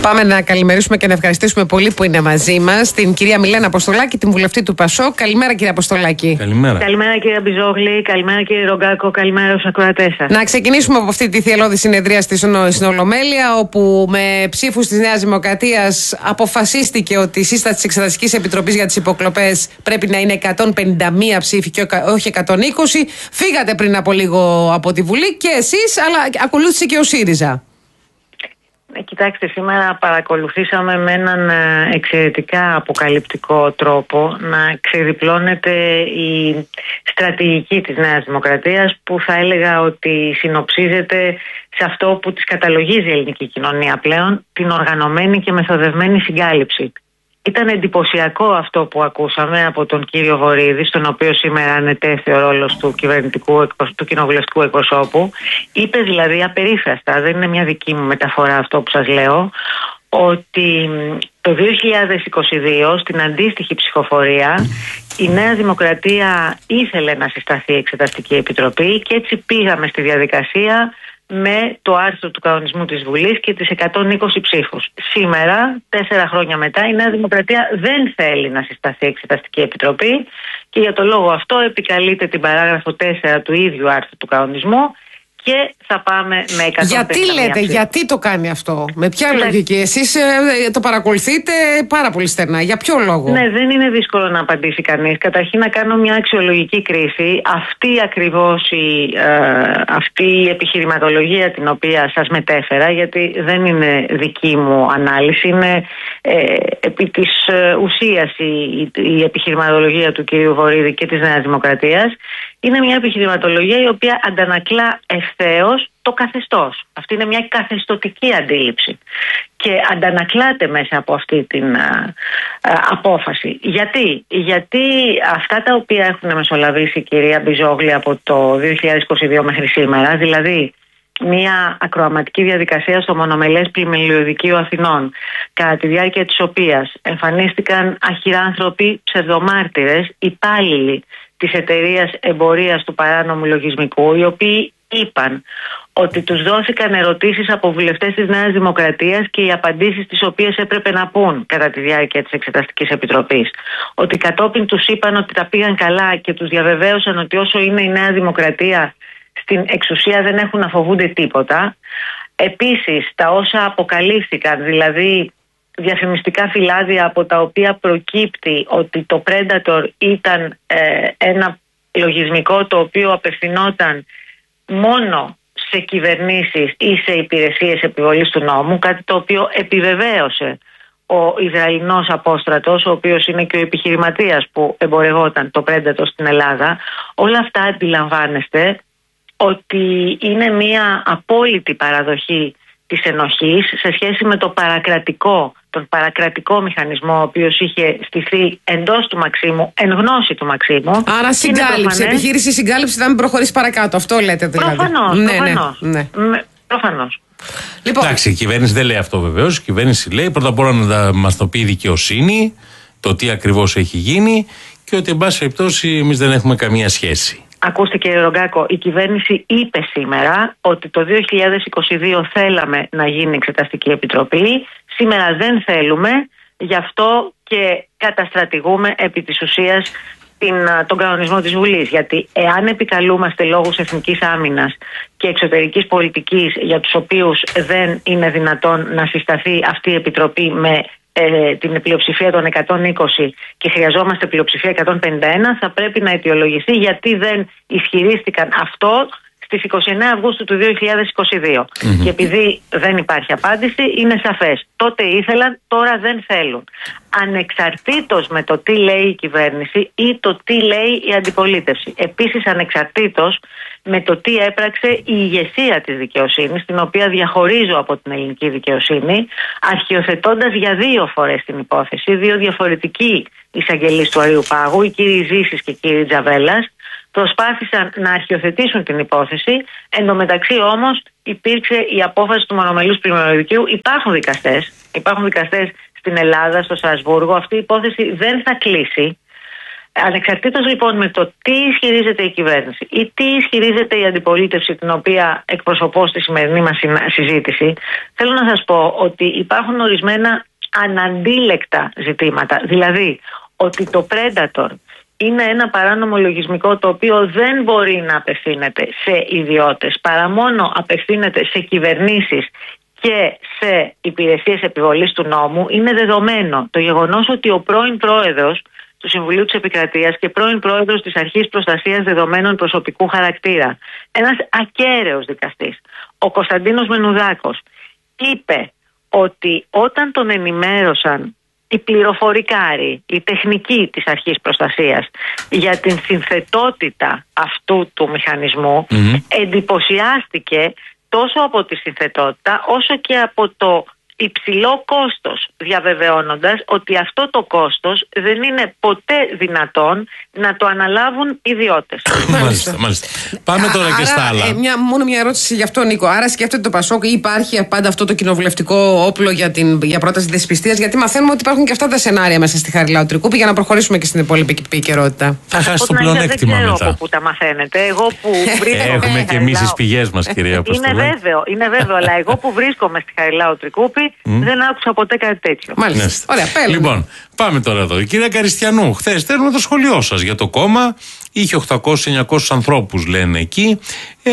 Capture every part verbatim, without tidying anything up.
Πάμε να καλημερίσουμε και να ευχαριστήσουμε πολύ που είναι μαζί μας την κυρία Μιλένα Αποστολάκη, την βουλευτή του ΠΑΣΟΚ. Καλημέρα, κυρία Αποστολάκη. Καλημέρα. Καλημέρα, κύριε Μπιζόγλη. Καλημέρα, κύριε Ρογκάκο. Καλημέρα στους ακροατές σας. Να ξεκινήσουμε από αυτή τη θυελλώδη συνεδρία στην Ολομέλεια, όπου με ψήφους της Νέας Δημοκρατίας αποφασίστηκε ότι η σύσταση της Εξεταστικής Επιτροπής για τις υποκλοπές πρέπει να είναι εκατόν πενήντα μία ψήφοι και όχι εκατόν είκοσι. Φύγατε πριν από λίγο από τη Βουλή και εσείς, αλλά ακολούθησε και ο ΣΥΡΙΖΑ. Ε, κοιτάξτε, σήμερα παρακολουθήσαμε με έναν εξαιρετικά αποκαλυπτικό τρόπο να ξεδιπλώνεται η στρατηγική της Νέας Δημοκρατίας, που θα έλεγα ότι συνοψίζεται σε αυτό που της καταλογίζει η ελληνική κοινωνία πλέον, την οργανωμένη και μεθοδευμένη συγκάλυψη. Ήταν εντυπωσιακό αυτό που ακούσαμε από τον κύριο Βορίδη, στον οποίο σήμερα ανετέθη ο ρόλος του κυβερνητικού, του κοινοβουλευτικού εκπροσώπου. Είπε δηλαδή απερίφραστα, δεν είναι μια δική μου μεταφορά αυτό που σας λέω, ότι το δύο χιλιάδες είκοσι δύο στην αντίστοιχη ψηφοφορία η Νέα Δημοκρατία ήθελε να συσταθεί Εξεταστική Επιτροπή και έτσι πήγαμε στη διαδικασία με το άρθρο του κανονισμού της Βουλής και τις εκατόν είκοσι ψήφους. Σήμερα, τέσσερα χρόνια μετά, η Νέα Δημοκρατία δεν θέλει να συσταθεί Εξεταστική Επιτροπή και για το λόγο αυτό επικαλείται την παράγραφο τέσσερα του ίδιου άρθρου του κανονισμού και θα πάμε με εκατόν πενήντα μία. Γιατί λέτε, ψήφους. γιατί το κάνει αυτό, με ποια Ναι. λογική? Εσείς ε, το παρακολουθείτε πάρα πολύ στενά, για ποιο λόγο? Ναι, δεν είναι δύσκολο να απαντήσει κανείς. Καταρχήν να κάνω μια αξιολογική κρίση. Αυτή ακριβώς η, ε, αυτή η επιχειρηματολογία την οποία σας μετέφερα, γιατί δεν είναι δική μου ανάλυση, είναι ε, επί της ε, ουσίας η, η επιχειρηματολογία του κυρίου Βορίδη και της Νέας Δημοκρατίας, είναι μια επιχειρηματολογία η οποία αντανακλά ευθέως το καθεστώς. Αυτή είναι μια καθεστωτική αντίληψη και αντανακλάται μέσα από αυτή την α, α, απόφαση. Γιατί? Γιατί αυτά τα οποία έχουν μεσολαβήσει, κυρία Μπιζόγλη, από το δύο χιλιάδες είκοσι δύο μέχρι σήμερα, δηλαδή μια ακροαματική διαδικασία στο μονομελές πλημελιωδικείο Αθηνών, κατά τη διάρκεια της οποίας εμφανίστηκαν αχυράνθρωποι ψευδομάρτυρες, υπάλληλοι της εταιρείας εμπορίας του παράνομου λογισμικού, οι οποίοι είπαν ότι τους δόθηκαν ερωτήσεις από βουλευτές της Νέας Δημοκρατίας και οι απαντήσεις τις οποίες έπρεπε να πούν κατά τη διάρκεια της Εξεταστικής Επιτροπής. Ότι κατόπιν τους είπαν ότι τα πήγαν καλά και τους διαβεβαίωσαν ότι όσο είναι η Νέα Δημοκρατία στην εξουσία δεν έχουν να φοβούνται τίποτα. Επίσης, τα όσα αποκαλύφθηκαν, δηλαδή διαφημιστικά φυλάδια από τα οποία προκύπτει ότι το Predator ήταν ε, ένα λογισμικό το οποίο απευθυνόταν μόνο σε κυβερνήσεις ή σε υπηρεσίες επιβολής του νόμου, κάτι το οποίο επιβεβαίωσε ο Ισραηλινός απόστρατος, ο οποίος είναι και ο επιχειρηματίας που εμπορευόταν το Predator στην Ελλάδα. Όλα αυτά αντιλαμβάνεστε ότι είναι μια απόλυτη παραδοχή της ενοχής σε σχέση με το παρακρατικό, τον παρακρατικό μηχανισμό ο οποίος είχε στηθεί εντός του Μαξίμου, εν γνώση του Μαξίμου. Άρα συγκάλυψη, προφανές... επιχείρηση συγκάλυψη να μην προχωρήσει παρακάτω, αυτό λέτε δηλαδή? Προφανώς, ναι, προφανώς. Ναι, ναι. Προφανώς. Λοιπόν. Εντάξει, η κυβέρνηση δεν λέει αυτό βεβαίως. Η κυβέρνηση λέει πρώτα απ' όλα να μας το πει η δικαιοσύνη, το τι ακριβώς έχει γίνει και ότι εν πάση περιπτώσει εμείς δεν έχουμε καμία σχέση. Ακούστε, κύριε Ρογκάκο, η κυβέρνηση είπε σήμερα ότι το δύο χιλιάδες είκοσι δύο θέλαμε να γίνει Εξεταστική Επιτροπή. Σήμερα δεν θέλουμε, γι' αυτό και καταστρατηγούμε επί της ουσίας την, τον κανονισμό της Βουλής. Γιατί εάν επικαλούμαστε λόγους εθνικής άμυνας και εξωτερικής πολιτικής, για τους οποίους δεν είναι δυνατόν να συσταθεί αυτή η Επιτροπή με ε, την πλειοψηφία των εκατόν είκοσι και χρειαζόμαστε πλειοψηφία εκατόν πενήντα ένα, θα πρέπει να αιτιολογηθεί γιατί δεν ισχυρίστηκαν αυτό στις είκοσι εννέα Αυγούστου του δύο χιλιάδες είκοσι δύο. Mm-hmm. Και επειδή δεν υπάρχει απάντηση, είναι σαφές. Τότε ήθελαν, τώρα δεν θέλουν. Ανεξαρτήτως με το τι λέει η κυβέρνηση ή το τι λέει η αντιπολίτευση. Επίσης ανεξαρτήτως με το τι έπραξε η ηγεσία της δικαιοσύνης, την οποία διαχωρίζω από την ελληνική δικαιοσύνη, αρχιοθετώντας για δύο φορές την υπόθεση, δύο διαφορετικοί εισαγγελείς του Αριού Πάγου, οι κύριοι Ζήσης και οι κύριοι Τζαβέλας, προσπάθησαν να αρχιοθετήσουν την υπόθεση. Εν τω μεταξύ όμως υπήρξε η απόφαση του μονομελούς πλημελιωδικείου. Υπάρχουν δικαστές, υπάρχουν δικαστές στην Ελλάδα, στο Στρασβούργο. Αυτή η υπόθεση δεν θα κλείσει. Ανεξαρτήτως λοιπόν με το τι ισχυρίζεται η κυβέρνηση ή τι ισχυρίζεται η αντιπολίτευση, την οποία εκπροσωπώ στη σημερινή μας συζήτηση, θέλω να σας πω ότι υπάρχουν ορισμένα αναντίλεκτα ζητήματα. Δηλαδή ότι το Predator είναι ένα παράνομο λογισμικό το οποίο δεν μπορεί να απευθύνεται σε ιδιώτες, παρά μόνο απευθύνεται σε κυβερνήσεις και σε υπηρεσίες επιβολής του νόμου. Είναι δεδομένο το γεγονός ότι ο πρώην πρόεδρος του Συμβουλίου της Επικρατείας και πρώην πρόεδρος της Αρχής Προστασίας Δεδομένων Προσωπικού Χαρακτήρα, ένας ακέραιος δικαστής, ο Κωνσταντίνος Μενουδάκος, είπε ότι όταν τον ενημέρωσαν οι πληροφορικάροι, οι τεχνικοί της Αρχής Προστασίας για την συνθετότητα αυτού του μηχανισμού, mm-hmm. εντυπωσιάστηκε τόσο από τη συνθετότητα όσο και από το υψηλό κόστος, διαβεβαιώνοντας ότι αυτό το κόστος δεν είναι ποτέ δυνατόν να το αναλάβουν ιδιώτες. Μάλιστα, μάλιστα. Πάμε τώρα. Άρα, και στα άλλα. Ε, μια, μόνο μια ερώτηση γι' αυτό, Νίκο. Άρα σκέφτεται το Πασόκ ή υπάρχει πάντα αυτό το κοινοβουλευτικό όπλο για, την, για πρόταση δεσπιστίας? Γιατί μαθαίνουμε ότι υπάρχουν και αυτά τα σενάρια μέσα στη Χαριλάου Τρικούπη, για να προχωρήσουμε και στην υπόλοιπη επικαιρότητα. Θα χάσει το πλεονέκτημα μετά. Δεν ξέρω από πού τα μαθαίνετε. Εγώ που βρίσκομαι. Έχουμε και εμείς τις πηγές μας, κυρία Αποστολάκη. Είναι βέβαιο, είναι βέβαιο, αλλά εγώ που βρίσκομαι στη Χαριλάου Τρικούπη Mm. δεν άκουσα ποτέ κάτι τέτοιο. Μάλιστα. Ωραία, πέλουμε. Λοιπόν, πάμε τώρα εδώ. Η κυρία Καριστιανού, χθες στέλνουμε το σχολείο σας για το κόμμα. Είχε οκτακόσιους εννιακόσιους ανθρώπους, λένε εκεί. Ε,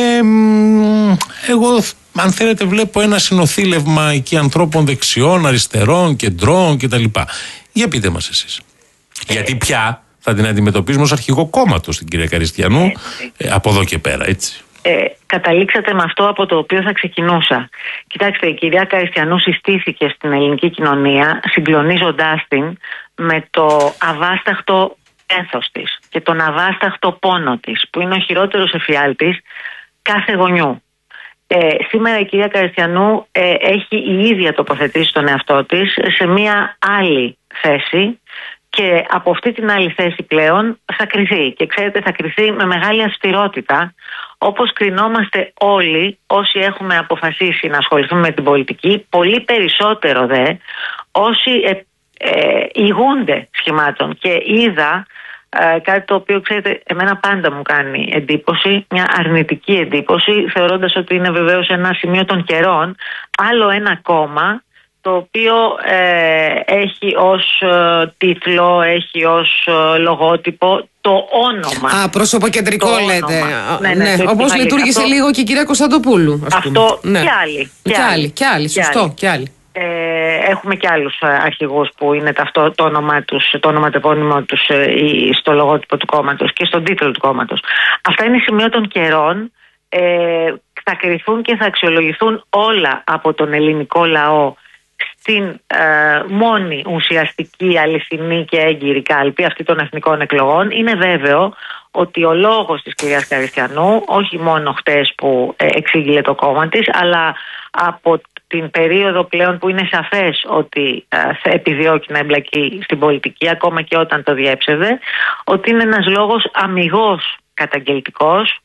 εγώ, αν θέλετε, βλέπω ένα συνοθήλευμα εκεί ανθρώπων δεξιών, αριστερών, κεντρών κτλ. Για πείτε μας εσείς. Ε. Γιατί πια θα την αντιμετωπίζουμε ως αρχηγό κόμματος την κυρία Καριστιανού, ε. Ε, από εδώ και πέρα, έτσι. Ε, καταλήξατε με αυτό από το οποίο θα ξεκινούσα. Κοιτάξτε, η κυρία Καριστιανού συστήθηκε στην ελληνική κοινωνία συγκλονίζοντάς την με το αβάσταχτο πένθος της και τον αβάσταχτο πόνο της, που είναι ο χειρότερος εφιάλτης κάθε γονιού. Ε, σήμερα η κυρία Καριστιανού ε, έχει η ίδια τοποθετήσει τον εαυτό της σε μια άλλη θέση, και από αυτή την άλλη θέση πλέον θα κριθεί. Και ξέρετε, θα κριθεί με μεγάλη αυστηρότητα, όπως κρινόμαστε όλοι όσοι έχουμε αποφασίσει να ασχοληθούμε με την πολιτική, πολύ περισσότερο δε όσοι ε, ε, ηγούνται σχημάτων. Και είδα ε, κάτι το οποίο, ξέρετε, εμένα πάντα μου κάνει εντύπωση, μια αρνητική εντύπωση, θεωρώντας ότι είναι βεβαίως ένα σημείο των καιρών, άλλο ένα κόμμα το οποίο ε, έχει ως ε, τίτλο, έχει ως ε, λογότυπο το όνομα. Α, προσωποκεντρικό το λέτε. Ναι, ναι, ναι, όπως λειτουργήσε αυτό, λίγο και η κυρία Κωνσταντοπούλου. Ας πούμε. Αυτό ναι. και άλλοι. Και, και άλλοι, και άλλοι, σωστό, και άλλοι. Ε, έχουμε και άλλους αρχηγούς που είναι ταυτό, το όνομα τους, το όνομα το επώνυμο τους ε, στο λογότυπο του κόμματος και στον τίτλο του κόμματος. Αυτά είναι σημείο των καιρών. Ε, θα κριθούν και θα αξιολογηθούν όλα από τον ελληνικό λαό στην ε, μόνη ουσιαστική, αληθινή και έγκυρη κάλπη αυτή των εθνικών εκλογών. Είναι βέβαιο ότι ο λόγος της κυρίας Καριστιανού, όχι μόνο χτες που ε, εξήγηλε το κόμμα της, αλλά από την περίοδο πλέον που είναι σαφές ότι ε, θα επιδιώκει να εμπλακεί στην πολιτική, ακόμα και όταν το διέψευε, ότι είναι ένας λόγος αμιγώς καταγγελτικός,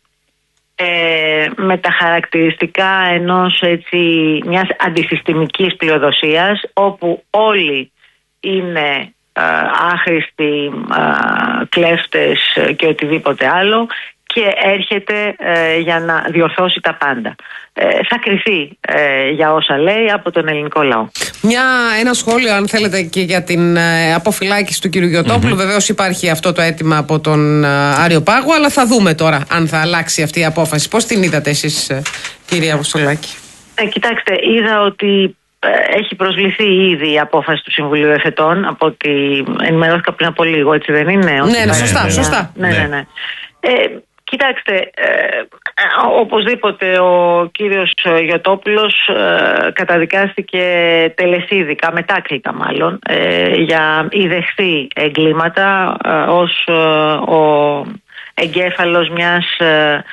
Ε, με τα χαρακτηριστικά ενός έτσι, μιας αντισυστημικής πλειοδοσίας, όπου όλοι είναι ε, άχρηστοι, ε, κλέφτες και οτιδήποτε άλλο, και έρχεται ε, για να διορθώσει τα πάντα. Ε, θα κριθεί ε, για όσα λέει από τον ελληνικό λαό. Μια, ένα σχόλιο, αν θέλετε, και για την ε, αποφυλάκηση του κ. Γιωτόπουλου. Mm-hmm. Βεβαίως υπάρχει αυτό το αίτημα από τον ε, Άριο Πάγο, αλλά θα δούμε τώρα αν θα αλλάξει αυτή η απόφαση. Πώς την είδατε εσείς, ε, κυρία Αποστολάκη? Ε, κοιτάξτε, είδα ότι ε, έχει προσβληθεί ήδη η απόφαση του Συμβουλίου Εφετών, από ότι ενημερώθηκα πριν από λίγο, έτσι δεν είναι? Ναι, ναι, σωστά, ναι, σωστά. Ναι, ναι, ναι. Ε, Κοιτάξτε, ε, οπωσδήποτε ο κύριος Γιωτόπουλος ε, καταδικάστηκε τελεσίδικα, μετάκλητα μάλλον, ε, για ιδεχθή εγκλήματα ε, ως ε, ο εγκέφαλος μιας ε, ε,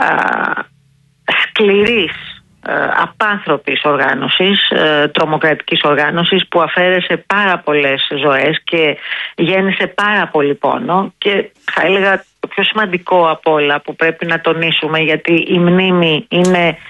σκληρής, ε, απάνθρωπης οργάνωσης, ε, τρομοκρατικής οργάνωσης, που αφαίρεσε πάρα πολλές ζωές και γέννησε πάρα πολύ πόνο, και θα έλεγα το πιο σημαντικό από όλα που πρέπει να τονίσουμε, γιατί η μνήμη είναι το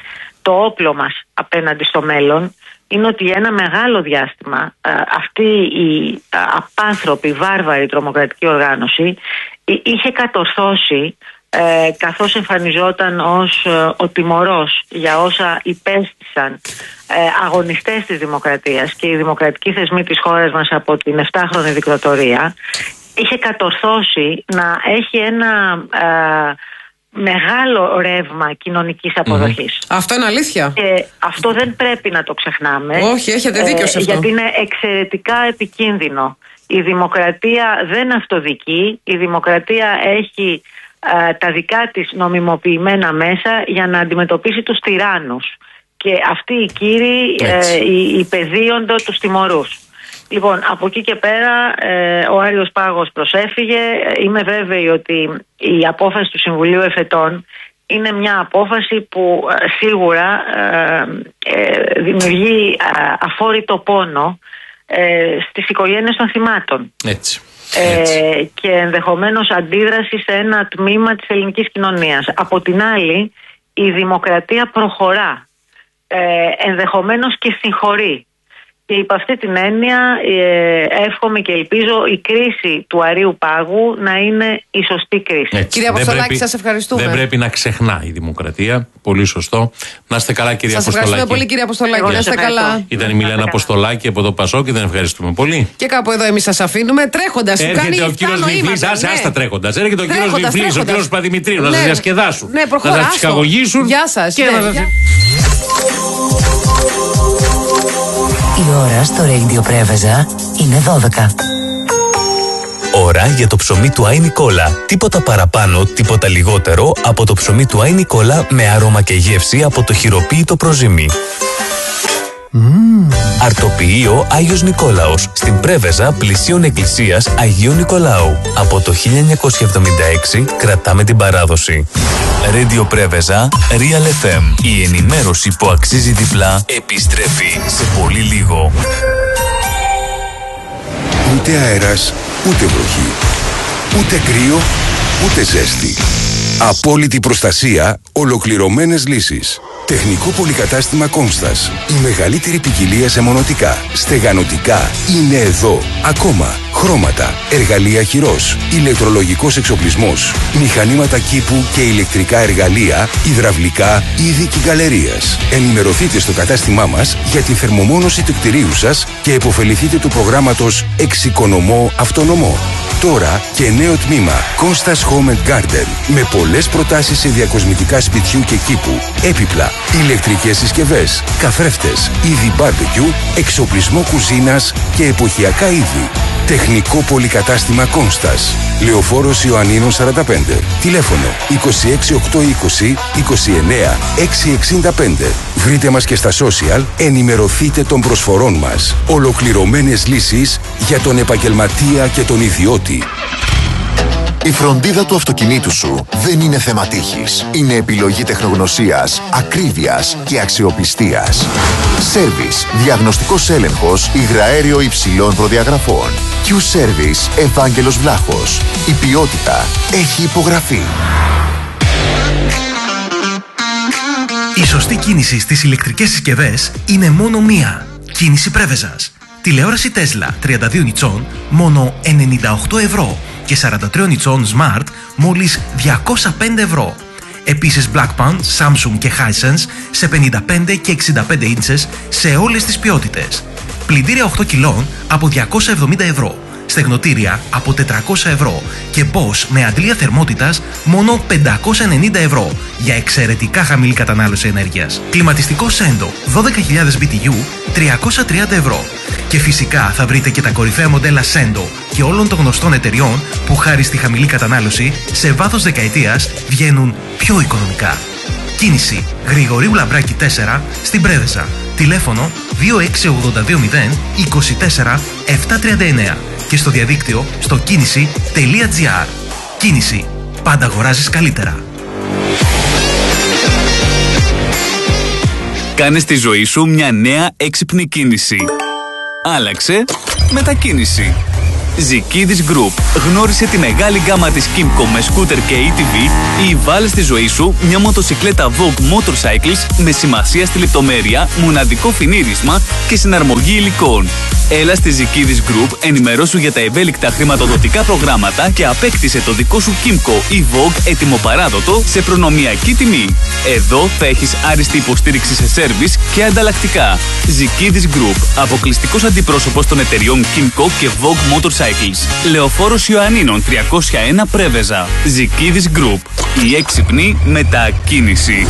το όπλο μας απέναντι στο μέλλον είναι ότι για ένα μεγάλο διάστημα ε, αυτή η ε, απάνθρωπη, βάρβαρη τρομοκρατική οργάνωση ε, είχε κατορθώσει, ε, καθώς εμφανιζόταν ως ε, ο τιμωρός για όσα υπέστησαν ε, αγωνιστές της δημοκρατίας και οι δημοκρατικοί θεσμοί της χώρας μας από την επτάχρονη δικτατορία, είχε κατορθώσει να έχει ένα ε, μεγάλο ρεύμα κοινωνικής αποδοχής. Mm-hmm. Αυτό είναι αλήθεια. Και αυτό δεν πρέπει να το ξεχνάμε. Όχι, έχετε δίκιο σε αυτό. Γιατί είναι εξαιρετικά επικίνδυνο. Η δημοκρατία δεν αυτοδικεί. Η δημοκρατία έχει ε, τα δικά της νομιμοποιημένα μέσα για να αντιμετωπίσει τους τυράννους. Και αυτοί οι κύριοι ε, υπεδίονται τους τιμωρούς. Λοιπόν, από εκεί και πέρα ε, ο Άριος Πάγος προσέφυγε. Είμαι βέβαιη ότι η απόφαση του Συμβουλίου Εφετών είναι μια απόφαση που ε, σίγουρα ε, ε, δημιουργεί ε, αφόρητο πόνο ε, στις οικογένειες των θυμάτων. Έτσι. Έτσι. Ε, και ενδεχομένως αντίδραση σε ένα τμήμα της ελληνικής κοινωνίας. Από την άλλη, η δημοκρατία προχωρά, ε, ενδεχομένως και συγχωρεί. Και υπ' αυτή την έννοια ε, εύχομαι και ελπίζω η κρίση του Αρείου Πάγου να είναι η σωστή κρίση. Έτσι. Κυρία Αποστολάκη, σας ευχαριστούμε. Δεν πρέπει να ξεχνά η δημοκρατία. Πολύ σωστό. Να είστε καλά, κυρία σας Αποστολάκη. Σας ευχαριστούμε πολύ, κυρία Αποστολάκη. Να είστε καλά. Ήταν η Μιλένα Αποστολάκη από το Πασό και την ευχαριστούμε πολύ. Και κάπου εδώ εμείς σας αφήνουμε τρέχοντας. Έρχεται ο κύριος Βιβλής, άσε άστα τρέχοντας. Έρχεται ο κύριος Βιβλής, ο κύριος Παδημητρίου να σας διασκεδάσουν. Ναι, προχωρά. Να σας ψυχαγωγήσουν. Γεια σας. Η ώρα στο Radio Πρέβεζα είναι δώδεκα. Ώρα για το ψωμί του Άι Νικόλα. Τίποτα παραπάνω, τίποτα λιγότερο από το ψωμί του Άι Νικόλα με άρωμα και γεύση από το χειροποίητο προζύμι. Mm. Αρτοποιείο Άγιος Νικόλαος στην Πρέβεζα πλησίων εκκλησίας Αγίου Νικολάου. Από το χίλια εννιακόσια εβδομήντα έξι κρατάμε την παράδοση. Radio Πρέβεζα, Real εφ εμ. Η ενημέρωση που αξίζει διπλά επιστρέφει σε πολύ λίγο. Ούτε αέρας, ούτε βροχή. Ούτε κρύο, ούτε ζέστη. Απόλυτη προστασία, ολοκληρωμένες λύσεις. Τεχνικό πολυκατάστημα Κόνστας. Η μεγαλύτερη ποικιλία σε μονοτικά, στεγανοτικά είναι εδώ. Ακόμα χρώματα, εργαλεία χειρός, ηλεκτρολογικός εξοπλισμός, μηχανήματα κήπου και ηλεκτρικά εργαλεία, υδραυλικά, είδη και γκαλερίας. Ενημερωθείτε στο κατάστημά μας για τη θερμομόνωση του κτηρίου σας και επωφεληθείτε του προγράμματος Εξοικονομώ Αυτονομώ. Τώρα και νέο τμήμα Κόνστας Home and Garden με πολλές προτάσεις σε διακοσμητικά σπιτιού και κήπου, έπιπλα, ηλεκτρικές συσκευές, καθρέφτες, είδη μπάρμπεκιου, εξοπλισμό κουζίνας και εποχιακά είδη. Τεχνικό πολυκατάστημα Κόνστας. Λεωφόρος Ιωαννίνων σαράντα πέντε. Τηλέφωνο είκοσι έξι οκτακόσια είκοσι είκοσι εννέα εξακόσια εξήντα πέντε. Βρείτε μας και στα social, ενημερωθείτε των προσφορών μας. Ολοκληρωμένες λύσεις για τον επαγγελματία και τον ιδιώτη. Η φροντίδα του αυτοκινήτου σου δεν είναι θέμα τύχης. Είναι επιλογή τεχνογνωσίας, ακρίβειας και αξιοπιστίας. Service, διαγνωστικός έλεγχος υγραέριο υψηλών προδιαγραφών. Q-Service, Ευάγγελος Βλάχος. Η ποιότητα έχει υπογραφεί. Η σωστή κίνηση στις ηλεκτρικές συσκευές είναι μόνο μία. Κίνηση Πρέβεζας. Τηλεόραση Tesla τριάντα δύο ιντσών μόνο ενενήντα οκτώ ευρώ και σαράντα τρία ιντσών Smart μόλις διακόσια πέντε ευρώ. Επίσης Blackpan, Samsung και Hisense σε πενήντα πέντε και εξήντα πέντε ίντσες σε όλες τις ποιότητες. Πλυντήρια οκτώ κιλών από διακόσια εβδομήντα ευρώ. Στεγνοτήρια από τετρακόσια ευρώ και Bosch με αντλία θερμότητας μόνο πεντακόσια ενενήντα ευρώ για εξαιρετικά χαμηλή κατανάλωση ενέργειας. Κλιματιστικό Sendo δώδεκα χιλιάδες μπι τι γιου τριακόσια τριάντα ευρώ. Και φυσικά θα βρείτε και τα κορυφαία μοντέλα Sendo και όλων των γνωστών εταιριών που χάρη στη χαμηλή κατανάλωση σε βάθος δεκαετίας βγαίνουν πιο οικονομικά. Κίνηση Γρηγορίου Λαμπράκη τέσσερα στην Πρέβεζα. Τηλέφωνο δύο έξι ογδόντα δύο μηδέν είκοσι τέσσερα επτακόσια τριάντα εννέα και στο διαδίκτυο στο κίνηση τελεία τζι άρ. Κίνηση. Πάντα αγοράζεις καλύτερα. Κάνε στη ζωή σου μια νέα έξυπνη κίνηση. Άλλαξε μετακίνηση. Ζικίδης Group. Γνώρισε τη μεγάλη γκάμα της Kymco με σκούτερ και έι τι βι ή βάλε στη ζωή σου μια μοτοσικλέτα Vogue Motorcycles με σημασία στη λεπτομέρεια, μοναδικό φινίρισμα και συναρμογή υλικών. Έλα στη Ζικίδης Group, ενημερώσου για τα ευέλικτα χρηματοδοτικά προγράμματα και απέκτησε το δικό σου Kymco ή Vogue έτοιμο παράδοτο σε προνομιακή τιμή. Εδώ θα έχεις άριστη υποστήριξη σε σέρβις και ανταλλακτικά. Ζικίδης Group, αποκλειστικός αντιπρόσωπος των εταιριών Kymco και Vogue Motorcycles. Λεωφόρος Ιωαννίνων τριακόσια ένα Πρέβεζα. Ζικίδης Group, η έξυπνη μετακίνηση.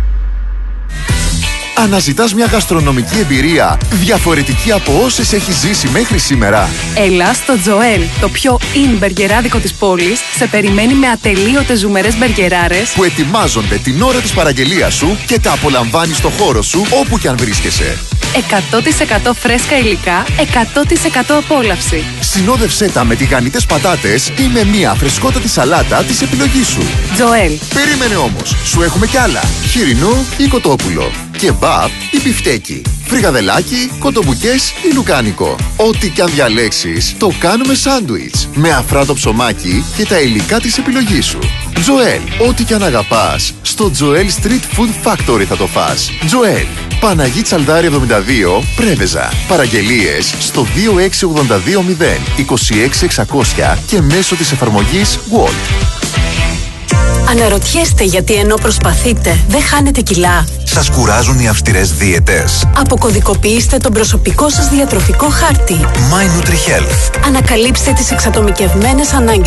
Αναζητάς μια γαστρονομική εμπειρία διαφορετική από όσες έχεις ζήσει μέχρι σήμερα? Έλα στο Τζοέλ, το πιο in μπεργκεράδικο της πόλης, σε περιμένει με ατελείωτες ζουμερές μπεργκεράρες που ετοιμάζονται την ώρα της παραγγελίας σου και τα απολαμβάνεις στο χώρο σου όπου και αν βρίσκεσαι. εκατό τοις εκατό φρέσκα υλικά, εκατό τοις εκατό απόλαυση. Συνόδευσέ τα με τηγανιτές πατάτες ή με μια φρεσκότατη σαλάτα της επιλογής σου. Τζοέλ. Περίμενε όμως, σου έχουμε κι άλλα. Χοιρινό ή κοτόπουλο. Κεμπάπ ή μπιφτέκι. Φρικαδελάκι, κοτομπουκές ή λουκάνικο. Ό,τι κι αν διαλέξεις, το κάνουμε σάντουιτς. Με αφράτο ψωμάκι και τα υλικά της επιλογής σου. Τζοέλ, ό,τι κι αν αγαπάς, στο Τζοέλ Street Food Factory θα το φας. Τζοέλ, Παναγί Τσαλδάρη εβδομήντα δύο, Πρέβεζα. Παραγγελίες στο δύο έξι οκτώ δύο μηδέν είκοσι έξι εξακόσια και μέσω της εφαρμογής World. Αναρωτιέστε γιατί ενώ προσπαθείτε δεν χάνετε κιλά? Σας κουράζουν οι αυστηρές δίαιτες? Αποκωδικοποιήστε τον προσωπικό σας διατροφικό χάρτη. My NutriHealth. Ανακαλύψτε τις εξατομικευμένες ανάγκες